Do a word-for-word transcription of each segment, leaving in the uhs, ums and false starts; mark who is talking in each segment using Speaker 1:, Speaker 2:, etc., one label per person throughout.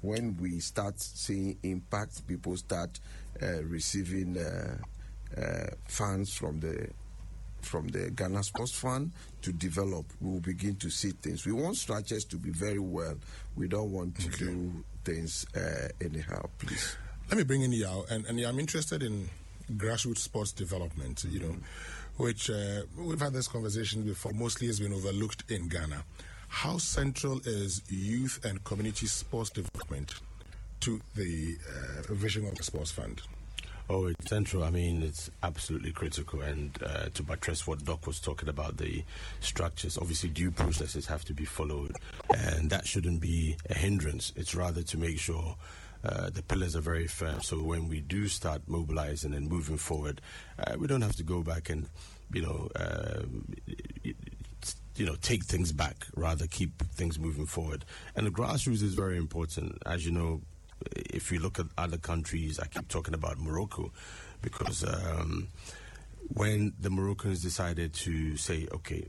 Speaker 1: when we start seeing impact, people start uh, receiving uh, uh, funds from the from the Ghana Sports Fund to develop, we will begin to see things. We want structures to be very well. We don't want to okay. do things uh, anyhow, please.
Speaker 2: Let me bring in Yao, and, and I'm interested in grassroots sports development, you know, mm-hmm. which uh, we've had this conversation before, mostly has been overlooked in Ghana. How central is youth and community sports development to the uh, vision of the Sports Fund?
Speaker 3: Oh, it's central. I mean, it's absolutely critical. And uh, to buttress what Doc was talking about, the structures, obviously due processes have to be followed. And that shouldn't be a hindrance. It's rather to make sure uh, the pillars are very firm. So when we do start mobilizing and moving forward, uh, we don't have to go back and, you know, uh, you know, take things back, rather keep things moving forward. And the grassroots is very important. As you know, if you look at other countries, I keep talking about Morocco, because um, when the Moroccans decided to say, okay,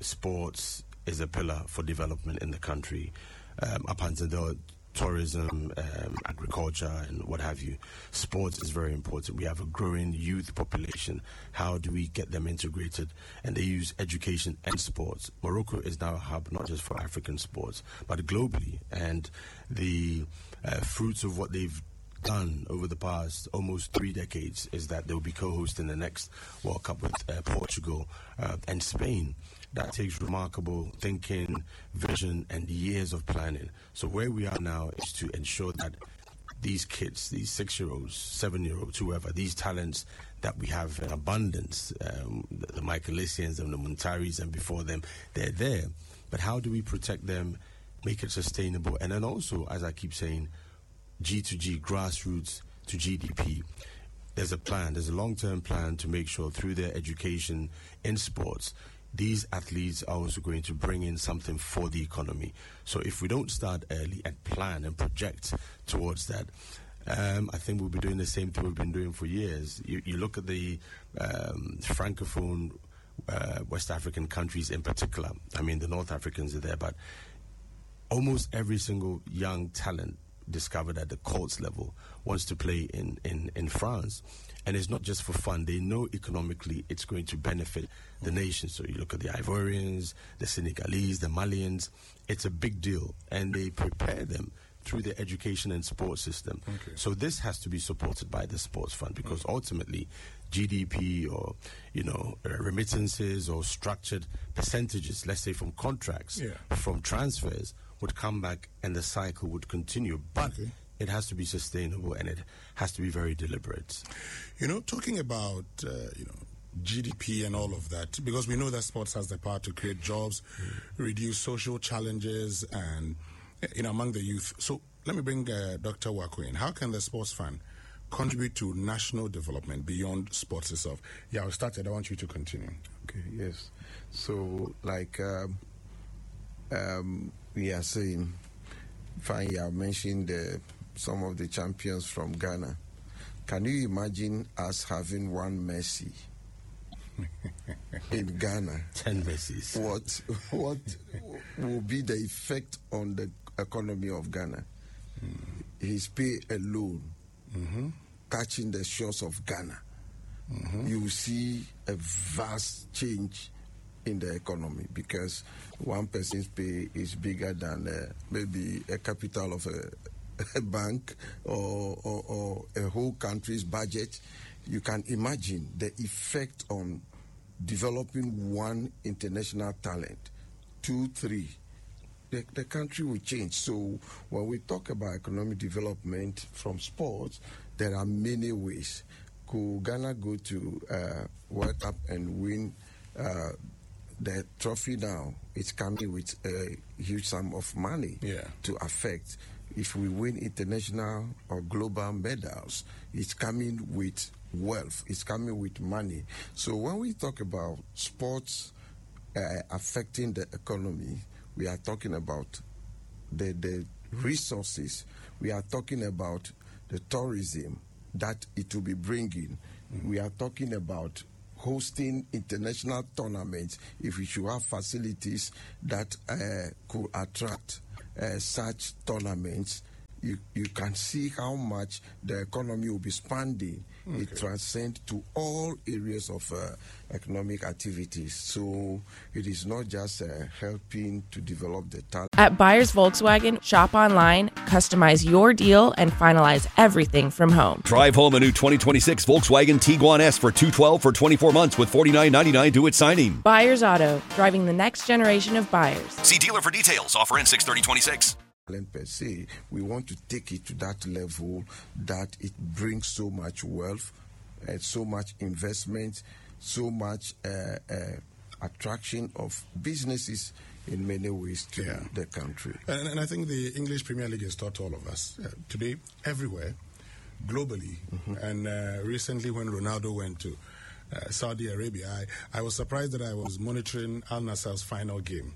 Speaker 3: sports is a pillar for development in the country, um, up until the tourism, um, agriculture, and what have you, sports is very important. We have a growing youth population. How do we get them integrated? And they use education and sports. Morocco is now a hub, not just for African sports, but globally. And the uh, fruits of what they've done over the past almost three decades is that they'll be co-hosting the next World Cup with uh, Portugal uh, and Spain. That takes remarkable thinking, vision, and years of planning. So where we are now is to ensure that these kids, these six-year-olds, seven-year-olds, whoever, these talents that we have in abundance, um, the, the Michael Essiens and the Muntaris and before them, they're there. But how do we protect them, make it sustainable? And then also, as I keep saying, G to G, grassroots to G D P. There's a plan, there's a long-term plan to make sure through their education in sports, these athletes are also going to bring in something for the economy. So if we don't start early and plan and project towards that, um, I think we'll be doing the same thing we've been doing for years. You, you look at the um, Francophone uh, West African countries in particular. I mean, the North Africans are there, but almost every single young talent discovered at the courts level wants to play in, in, in France. And it's not just for fun. They know economically it's going to benefit the nation. So you look at the Ivorians, the Senegalese, the Malians. It's a big deal. And they prepare them through the education and sports system. Okay. So this has to be supported by the Sports Fund, because okay. ultimately G D P or, you know, remittances or structured percentages, let's say from contracts, yeah. from transfers, would come back and the cycle would continue. But okay. it has to be sustainable and it has to be very deliberate.
Speaker 2: You know, talking about, uh, you know, G D P and all of that, because we know that sports has the power to create jobs, mm. reduce social challenges, and, you know, among the youth. So let me bring uh, Doctor Waako in. How can the Sports Fund contribute to national development beyond sports itself? Yeah, I started. I want you to continue.
Speaker 1: Okay, yes. So, like um, um, we are saying, fine, you have mentioned uh, some of the champions from Ghana. Can you imagine us having one Messi in Ghana?
Speaker 3: Ten Messis.
Speaker 1: What what will be the effect on the economy of Ghana? Mm. His pay alone, mm-hmm. catching the shores of Ghana, mm-hmm. you will see a vast change in the economy, because one person's pay is bigger than uh, maybe a capital of a, a bank or, or, or a whole country's budget. You can imagine the effect on developing one international talent, two, three. The, the country will change. So when we talk about economic development from sports, there are many ways. Could Ghana go to uh, World Cup and win uh, the trophy now? It's coming with a huge sum of money yeah. to affect. If we win international or global medals, it's coming with wealth. It's coming with money. So when we talk about sports uh, affecting the economy, we are talking about the, the resources. We are talking about the tourism that it will be bringing. Mm-hmm. We are talking about hosting international tournaments, if we should have facilities that uh, could attract uh, such tournaments. you, you can see how much the economy will be expanding. Okay. It transcends to all areas of uh, economic activities. So it is not just uh, helping to develop the talent.
Speaker 4: At Buyers Volkswagen, shop online, customize your deal, and finalize everything from home.
Speaker 5: Drive home a new twenty twenty-six Volkswagen Tiguan S for two hundred twelve dollars for twenty-four months with forty-nine ninety-nine due at signing.
Speaker 4: Buyers Auto, driving the next generation of buyers.
Speaker 5: See dealer for details. Offer in six thirty twenty-six.
Speaker 1: Per se, we want to take it to that level that it brings so much wealth and so much investment, so much uh, uh, attraction of businesses in many ways to yeah. the country.
Speaker 2: And, and I think the English Premier League has taught all of us uh, today, everywhere, globally. Mm-hmm. And uh, recently when Ronaldo went to uh, Saudi Arabia, I, I was surprised that I was monitoring Al Nassr's final game.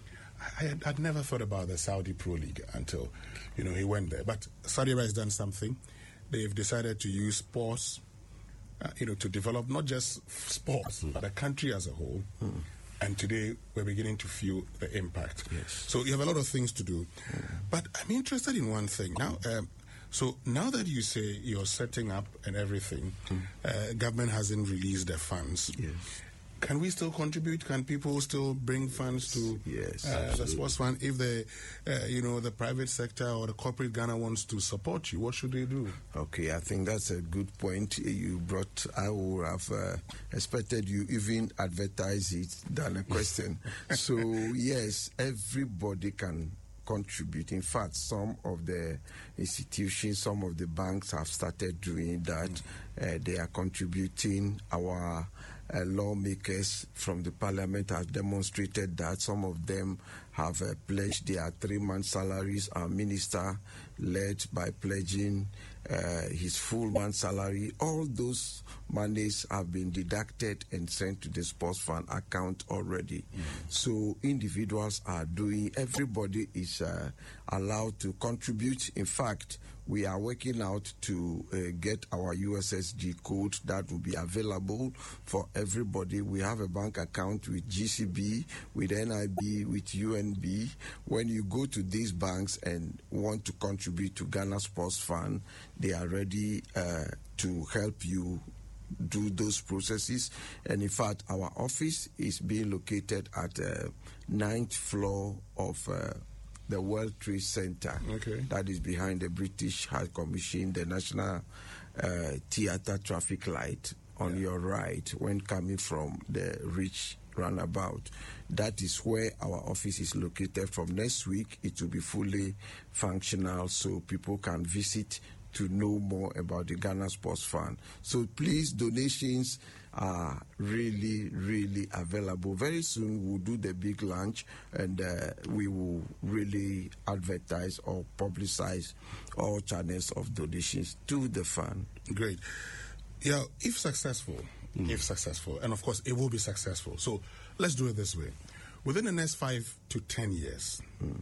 Speaker 2: I had I'd never thought about the Saudi Pro League until, you know, he went there. But Saudi Arabia has done something. They've decided to use sports, uh, you know, to develop not just sports, mm. but the country as a whole. Mm. And today we're beginning to feel the impact.
Speaker 1: Yes.
Speaker 2: So you have a lot of things to do. Mm. But I'm interested in one thing. Now, um, so now that you say you're setting up and everything, mm. uh, government hasn't released the funds.
Speaker 1: Yes.
Speaker 2: Can we still contribute? Can people still bring funds to
Speaker 1: yes,
Speaker 2: uh, the sports fund? If the, uh, you know, the private sector or the corporate Ghana wants to support you, what should they do?
Speaker 1: Okay, I think that's a good point you brought. I would have uh, expected you even advertise it than a question. So yes, everybody can contribute. In fact, some of the institutions, some of the banks have started doing that. Mm. Uh, they are contributing. Our Uh, lawmakers from the parliament have demonstrated that. Some of them have uh, pledged their three-month salaries. Our minister led by pledging uh, his full month salary. All those monies have been deducted and sent to the sports fund account already. Mm-hmm. So individuals are doing, everybody is uh, allowed to contribute. In fact, we are working out to uh, get our U S S D code that will be available for everybody. We have a bank account with G C B, with N I B, with U N B. When you go to these banks and want to contribute to Ghana Sports Fund, they are ready uh, to help you do those processes. And in fact, our office is being located at the uh, ninth floor of uh, the World Trade Center.
Speaker 2: Okay.
Speaker 1: That is behind the British High Commission, the National uh, Theatre traffic light on yeah. your right when coming from the Rich Roundabout. That is where our office is located. From next week, it will be fully functional so people can visit to know more about the Ghana Sports Fund. So please, donations are really, really available. Very soon we'll do the big launch and uh, we will really advertise or publicize all channels of donations to the fund.
Speaker 2: Great. Yeah, if successful, mm. if successful, and of course it will be successful. So let's do it this way. Within the next five to ten years, mm.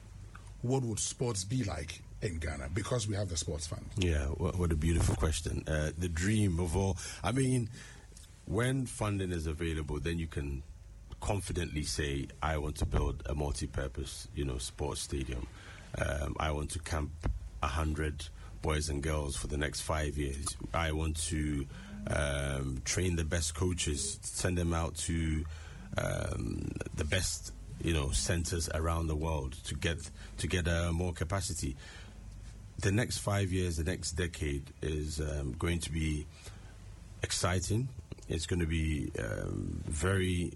Speaker 2: what would sports be like in Ghana, because we have the sports fund?
Speaker 3: Yeah, what, what a beautiful question. Uh, the dream of all, I mean, when funding is available, then you can confidently say, I want to build a multi-purpose, you know, sports stadium. Um, I want to camp a hundred boys and girls for the next five years. I want to um, train the best coaches, send them out to um, the best, you know, centers around the world to get to get uh, more capacity. The next five years, the next decade is um, going to be exciting. It's going to be um, very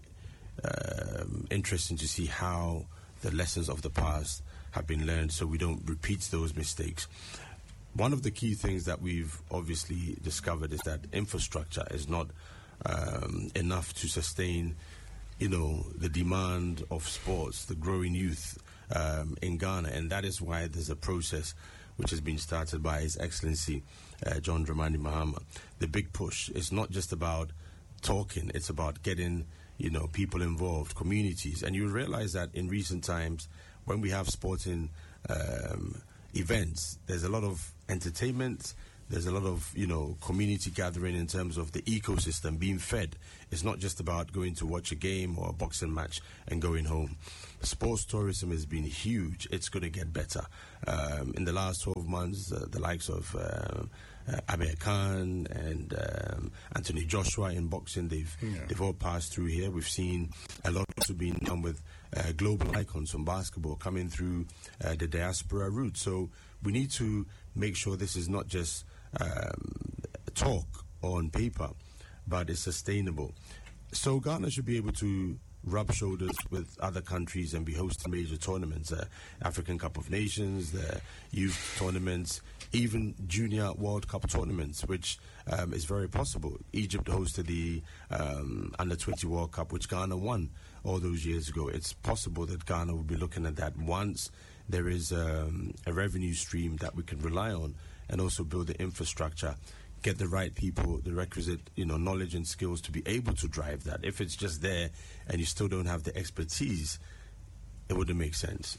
Speaker 3: um, interesting to see how the lessons of the past have been learned so we don't repeat those mistakes. One of the key things that we've obviously discovered is that infrastructure is not um, enough to sustain, you know, the demand of sports, the growing youth um, in Ghana. And that is why there's a process which has been started by His Excellency uh, John Dramani Mahama. The big push is not just about talking, it's about getting, you know, people involved, communities. And you realize that in recent times, when we have sporting um, events, there's a lot of entertainment, There's a lot of, you know, community gathering in terms of the ecosystem being fed. It's not just about going to watch a game or a boxing match and going home. Sports tourism has been huge. It's going to get better. Um, in the last twelve months, uh, the likes of uh, uh, Abir Khan and um, Anthony Joshua in boxing, they've yeah. they've all passed through here. We've seen a lot also being done with uh, global icons from basketball coming through uh, the diaspora route. So we need to make sure this is not just um, talk on paper, but it's sustainable. So Ghana should be able to rub shoulders with other countries and be hosting major tournaments, uh, African Cup of Nations, the youth tournaments, even Junior World Cup tournaments, which um, is very possible. Egypt hosted the um, under twenty World Cup, which Ghana won all those years ago. It's possible that Ghana will be looking at that once there is um, a revenue stream that we can rely on, and also build the infrastructure, get the right people, the requisite, you know, knowledge and skills to be able to drive that. If it's just there and you still don't have the expertise, it wouldn't make sense.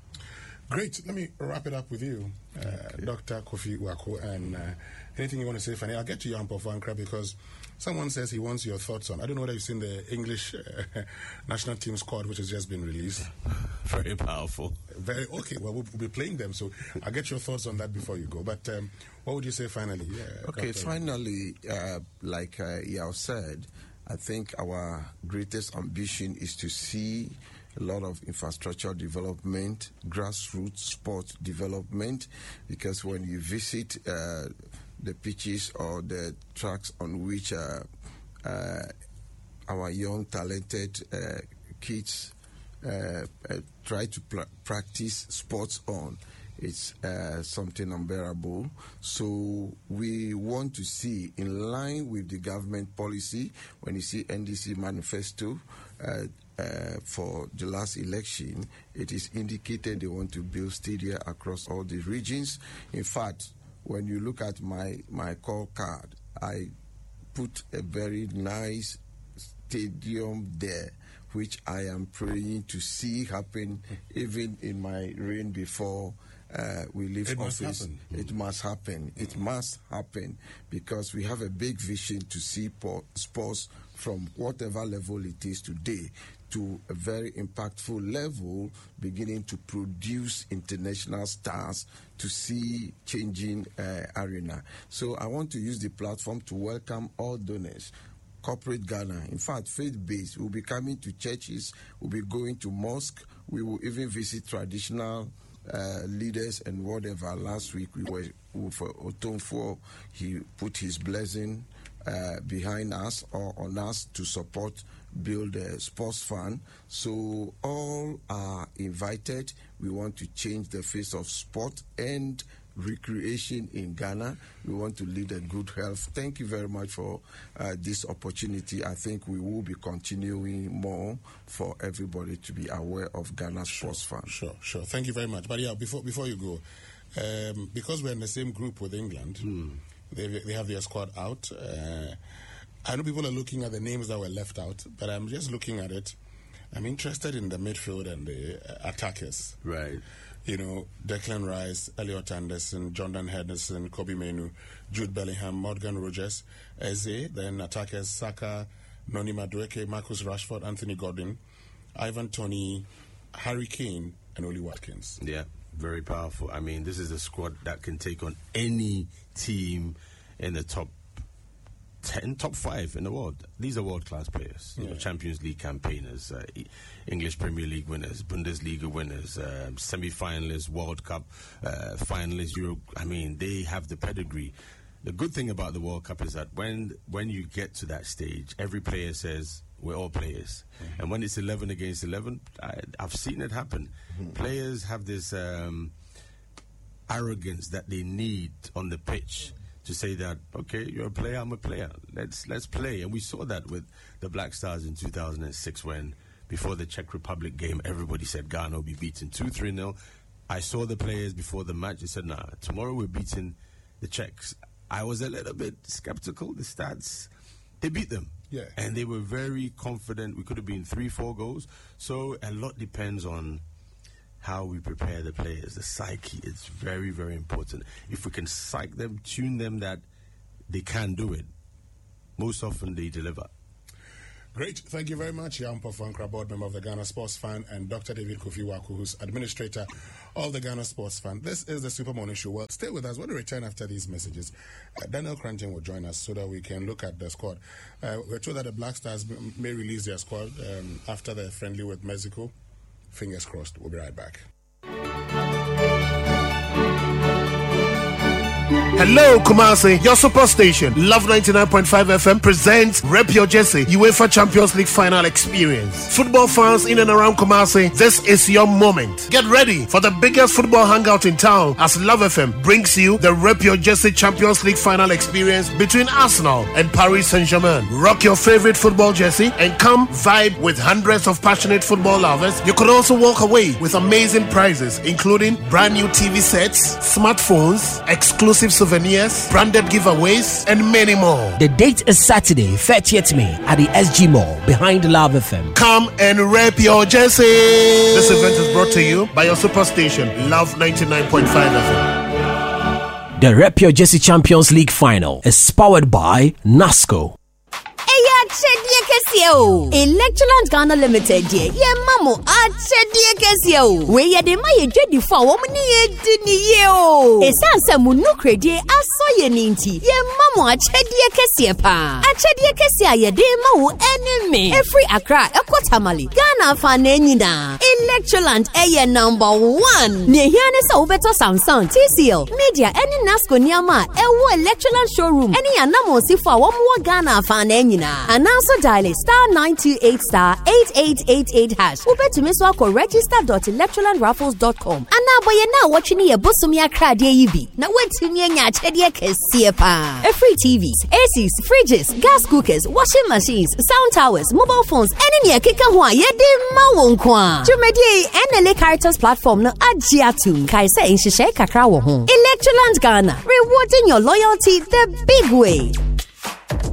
Speaker 2: Great. Let me wrap it up with you, uh, okay. Doctor Kofi Uwaku, and uh, anything you want to say, Fanny? I'll get to you, Ampo Fankra, because someone says he wants your thoughts on, I don't know whether you've seen the English uh, national team squad, which has just been released.
Speaker 3: Very powerful.
Speaker 2: Very, okay, well, we'll, we'll be playing them, so I'll get your thoughts on that before you go. But um, what would you say finally? Yeah,
Speaker 1: okay,
Speaker 2: Doctor
Speaker 1: finally, uh, like uh, Yao said, I think our greatest ambition is to see a lot of infrastructure development, grassroots sport development, because when you visit uh, the pitches or the tracks on which uh, uh, our young, talented uh, kids uh, uh, try to pr- practice sports on, it's uh, something unbearable. So we want to see, in line with the government policy, when you see N D C manifesto, uh, Uh, for the last election, it is indicated they want to build stadia across all the regions. In fact, when you look at my, my call card, I put a very nice stadium there, which I am praying to see happen even in my reign before uh, we leave
Speaker 2: it
Speaker 1: office.
Speaker 2: Must happen.
Speaker 1: It must happen. It must happen, because we have a big vision to see sports from whatever level it is today to a very impactful level, beginning to produce international stars to see changing uh, arena. So I want to use the platform to welcome all donors. Corporate Ghana, in fact, faith-based, we'll be coming to churches, we'll be going to mosque, we will even visit traditional uh, leaders and whatever. Last week we were with Otonfo, he put his blessing uh, behind us or on us to support build a sports fund. So all are invited. We want to change the face of sport and recreation in Ghana. We want to lead a good health. Thank you very much for uh, this opportunity. I think we will be continuing more for everybody to be aware of Ghana
Speaker 2: sure,
Speaker 1: Sports Fund.
Speaker 2: Sure, sure. Thank you very much. But yeah, before before you go, um, because we're in the same group with England, hmm. they they have their squad out. Uh, I know people are looking at the names that were left out, but I'm just looking at it. I'm interested in the midfield and the uh, attackers.
Speaker 3: Right.
Speaker 2: You know, Declan Rice, Elliot Anderson, Jordan Henderson, Kobe Menu, Jude Bellingham, Morgan Rogers, Eze, then attackers Saka, Noni Madueke, Marcus Rashford, Anthony Gordon, Ivan Toney, Harry Kane, and Oli Watkins.
Speaker 3: Yeah, very powerful. I mean, this is a squad that can take on any team in the top ten, top five in the world. These are world-class players. You yeah. know, Champions League campaigners, uh, English Premier League winners, Bundesliga winners, uh, semi-finalists, World Cup uh, finalists. Euro. I mean, they have the pedigree. The good thing about the World Cup is that when when you get to that stage, every player says, we're all players. Mm-hmm. And when it's eleven against eleven, I, I've seen it happen. Mm-hmm. Players have this um, arrogance that they need on the pitch to say that, okay, you're a player, I'm a player. Let's let's play. And we saw that with the Black Stars in two thousand six when, before the Czech Republic game, everybody said Ghana will be beaten two three nil. I saw the players before the match. They said, nah, tomorrow we're beating the Czechs. I was a little bit skeptical. The stats, they beat them.
Speaker 2: Yeah.
Speaker 3: And they were very confident. We could have been three, four goals. So a lot depends on how we prepare the players, the psyche. It's very, very important. If we can psych them, tune them that they can do it, most often they deliver.
Speaker 2: Great. Thank you very much, Jan Pofankra, board member of the Ghana Sports Fund, and Doctor David Kofi Waku, who's administrator of the Ghana Sports Fund. This is the Super Morning Show. Well, stay with us. When we return after these messages, uh, Daniel Cranton will join us so that we can look at the squad. Uh, we're told that the Black Stars may release their squad um, after the friendly with Mexico. Fingers crossed. We'll be right back.
Speaker 6: Hello, Kumasi, your super station. Love ninety-nine point five F M presents Rep Your Jersey UEFA Champions League final experience. Football fans in and around Kumasi, this is your moment. Get ready for the biggest football hangout in town as Love F M brings you the Rep Your Jersey Champions League final experience between Arsenal and Paris Saint-Germain. Rock your favorite football jersey and come vibe with hundreds of passionate football lovers. You could also walk away with amazing prizes, including brand new T V sets, smartphones, exclusive souvenirs, branded giveaways, and many more.
Speaker 7: The date is Saturday, thirtieth May at the S G Mall behind Love F M.
Speaker 6: Come and rep your jersey. This event is brought to you by your superstation, Love ninety-nine point five F M.
Speaker 7: The Rep Your Jersey Champions League final is powered by NASCO.
Speaker 8: Electroland Ghana Limited, ye mamo, a chedia casio. Where ye de my dready for woman ye didn't yo. A sansa munukre de a soya ninti. Ye mamo, a chedia casiepa. A chedia casia ye de mo enemy. Every Accra, a Kotamali. Ghana fanenina. Electroland a number one. Nehianis Obeto Samsung, T C L, Media, any Nasco Niama, Ewo Electroland showroom. Any anamo si for one more Ghana fanenina. And also dial star nine two eight star eight eight eight eight hash. Ube to miss wako register dot electroland raffles dot com. And now boy now watching your busumia crad ye be. Now wait to me and ya chedia kesiepa. A free T Vs, A Cs, fridges, gas cookers, washing machines, sound towers, mobile phones, and in your kika hwa ye de mawonkwa. Jumedi and the Caritas platform no ajiatu. Kaisa in shishe kakra wo hon. Electroland Ghana, rewarding your loyalty the big way.